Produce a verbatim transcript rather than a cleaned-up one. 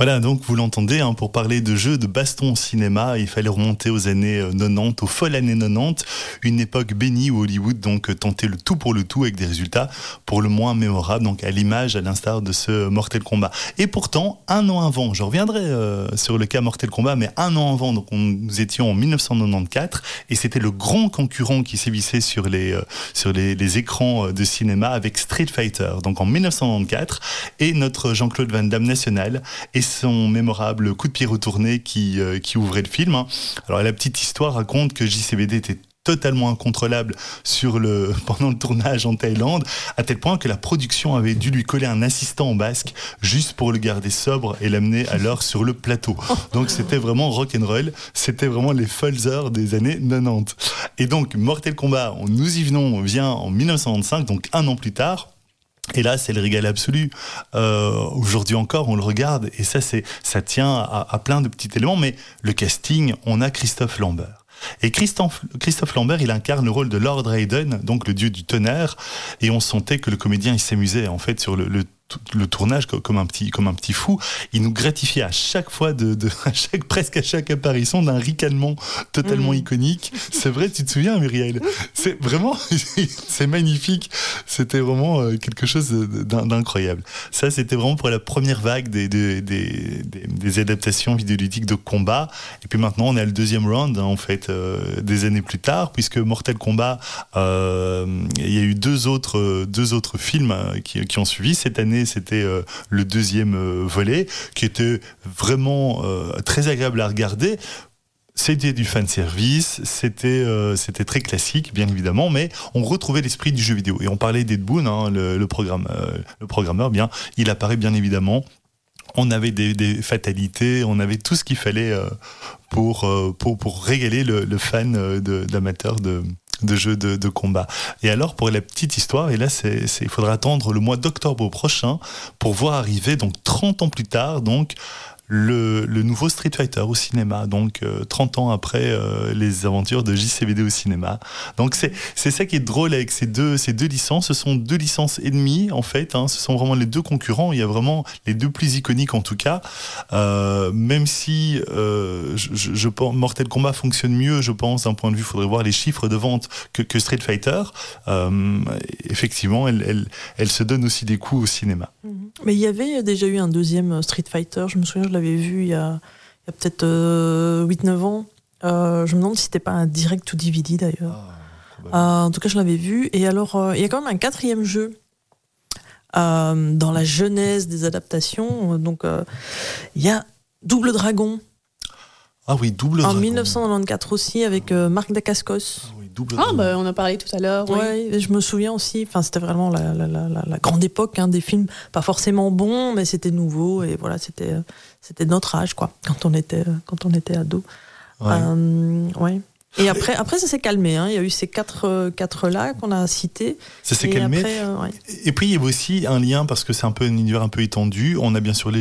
Voilà, donc vous l'entendez, hein, pour parler de jeux de baston au cinéma, il fallait remonter aux années quatre-vingt-dix, aux folles années quatre-vingt-dix, une époque bénie où Hollywood donc tentait le tout pour le tout avec des résultats pour le moins mémorables, donc à l'image, à l'instar de ce Mortal Kombat. Et pourtant, un an avant, je reviendrai euh, sur le cas Mortal Kombat, mais un an avant, donc on, nous étions en dix-neuf cent quatre-vingt-quatorze, et c'était le grand concurrent qui sévissait sur les, euh, sur les, les écrans de cinéma avec Street Fighter, donc en dix-neuf cent quatre-vingt-quatorze, et notre Jean-Claude Van Damme national, et son mémorable coup de pied retourné qui, euh, qui ouvrait le film. Alors la petite histoire raconte que J C V D était totalement incontrôlable sur le, pendant le tournage en Thaïlande, à tel point que la production avait dû lui coller un assistant en basque juste pour le garder sobre et l'amener à l'heure sur le plateau. Donc c'était vraiment rock'n'roll, c'était vraiment les folles heures des années quatre-vingt-dix. Et donc Mortal Kombat, nous y venons, vient en dix-neuf cent vingt-cinq, donc un an plus tard. Et là, c'est le régal absolu. Euh, aujourd'hui encore, on le regarde, et ça, c'est, ça tient à, à plein de petits éléments. Mais le casting, on a Christophe Lambert. Et Christophe, Christophe Lambert, il incarne le rôle de Lord Raiden, donc le dieu du tonnerre. Et on sentait que le comédien, il s'amusait en fait sur le, le le tournage comme un petit comme un petit fou. Il nous gratifiait à chaque fois de, de à chaque presque à chaque apparition d'un ricanement totalement mmh. iconique. C'est vrai, tu te souviens, Muriel? C'est vraiment c'est magnifique. C'était vraiment quelque chose d'incroyable. Ça, c'était vraiment pour la première vague des des des, des, des adaptations vidéoludiques de combat. Et puis maintenant, on est à le deuxième round hein, en fait euh, des années plus tard, puisque Mortal Kombat, euh, il y a eu deux autres deux autres films qui qui ont suivi cette année. C'était euh, le deuxième euh, volet, qui était vraiment euh, très agréable à regarder. C'était du fanservice, c'était, euh, c'était très classique, bien évidemment, mais on retrouvait l'esprit du jeu vidéo. Et on parlait d'Ed Boon, hein, le, le, programme, euh, le programmeur, bien, il apparaît bien évidemment. On avait des, des fatalités, on avait tout ce qu'il fallait euh, pour, euh, pour, pour régaler le, le fan de, d'amateurs de... de jeux de, de combat. Et alors, pour la petite histoire, et là, c'est, c'est, il faudra attendre le mois d'octobre prochain pour voir arriver, donc trente ans plus tard, donc le, le nouveau Street Fighter au cinéma, donc euh, trente ans après euh, les aventures de J C V D au cinéma. Donc c'est, c'est ça qui est drôle avec ces deux, ces deux licences. Ce sont deux licences ennemies, en fait. Hein. Ce sont vraiment les deux concurrents. Il y a vraiment les deux plus iconiques, en tout cas. Euh, même si euh, je, je, je pense Mortal Kombat fonctionne mieux, je pense, d'un point de vue, il faudrait voir les chiffres de vente que, que Street Fighter. Euh, effectivement, elle, elle, elle se donne aussi des coups au cinéma. Mais il y avait déjà eu un deuxième Street Fighter, je me souviens, je l'avais vu il y a, il y a peut-être euh, huit neuf ans. Euh, je me demande si c'était pas un direct to D V D d'ailleurs. Ah, euh, en tout cas, je l'avais vu. Et alors, euh, il y a quand même un quatrième jeu euh, dans la genèse des adaptations. Donc, euh, il y a Double Dragon. Ah oui, Double en Dragon. En dix-neuf cent quatre-vingt-quatorze aussi, avec euh, Marc Dacascos. Ah oui, Double Ah, Dragon. bah, on en parlait tout à l'heure. Oui. Ouais, je me souviens aussi. Enfin, c'était vraiment la, la, la, la grande époque hein, des films, pas forcément bons, mais c'était nouveau et voilà, c'était c'était notre âge quoi, quand on était quand on était ado. Ouais. Euh, ouais. Et après, après ça s'est calmé. Hein. Il y a eu ces quatre quatre là qu'on a cités. Ça s'est et calmé. Après, euh, ouais. Et puis il y a aussi un lien parce que c'est un peu un univers un peu étendu. On a bien sûr les